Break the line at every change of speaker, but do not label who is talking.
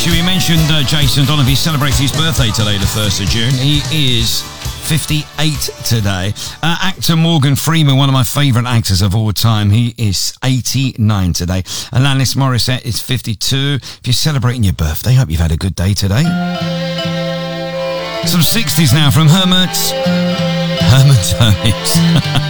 Actually, we mentioned Jason Donoghue celebrates his birthday today, the 1st of June. He is 58 today. Actor Morgan Freeman, one of my favourite actors of all time, he is 89 today. Alanis Morissette is 52. If you're celebrating your birthday, hope you've had a good day today. Some 60s now from Herman's Hermits.